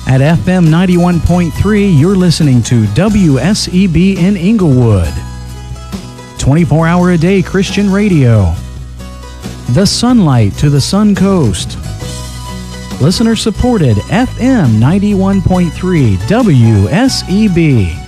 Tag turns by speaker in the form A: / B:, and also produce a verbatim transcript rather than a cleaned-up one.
A: At F M ninety-one point three, you're listening to W S E B in Inglewood. twenty-four hour a day Christian radio. The sunlight to the Sun Coast. Listener supported F M ninety-one point three W S E B.